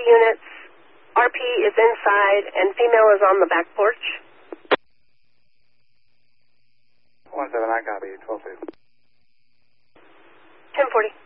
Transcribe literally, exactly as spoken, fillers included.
units. R P is inside, and female is on the back porch. one seven, I copy. twelve two. ten forty.